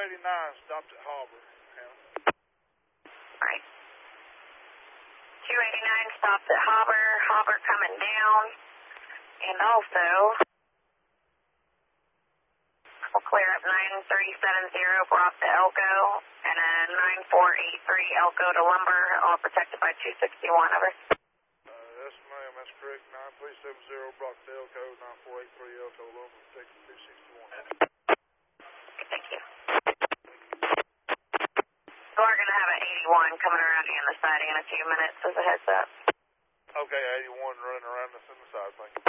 stopped at Harbor. Right. 289 stopped at Harbor. Harbor coming down. And also, we'll clear up 9370 Brock to Elko. And a 9483 Elko to Lumber, all protected by 261. Over. Yes, ma'am, that's correct. 9370 Brock to Elko, 9483 Elko Lumber, protected 261. Thank you. So we're going to have an 81 coming around you on the siding in a few minutes as a heads up. Okay, 81 running around us in the side, thank you.